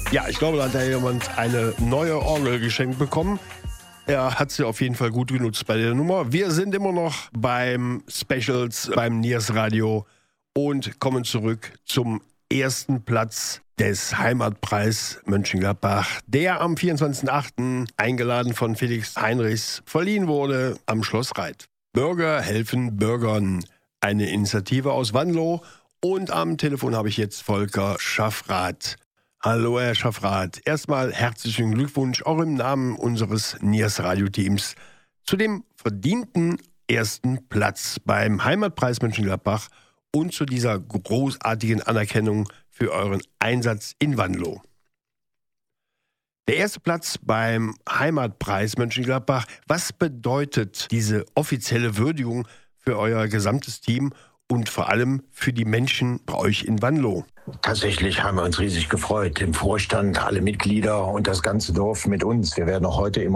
Ja, ich glaube, da hat ja jemand eine neue Orgel geschenkt bekommen. Er hat sie auf jeden Fall gut genutzt bei der Nummer. Wir sind immer noch beim Specials, beim Niers Radio und kommen zurück zum ersten Platz des Heimatpreis Mönchengladbach, der am 24.08. eingeladen von Felix Heinrichs verliehen wurde am Schloss Reit. Bürger helfen Bürgern, eine Initiative aus Wanlo. Und am Telefon habe ich jetzt Volker Schaffrath. Hallo Herr Schaffrath, erstmal herzlichen Glückwunsch auch im Namen unseres Niers Radio Teams zu dem verdienten ersten Platz beim Heimatpreis Mönchengladbach und zu dieser großartigen Anerkennung für euren Einsatz in Wanlo. Der erste Platz beim Heimatpreis Mönchengladbach, was bedeutet diese offizielle Würdigung für euer gesamtes Team und vor allem für die Menschen bei euch in Wanlo? Tatsächlich haben wir uns riesig gefreut. Im Vorstand, alle Mitglieder und das ganze Dorf mit uns. Wir werden auch heute immer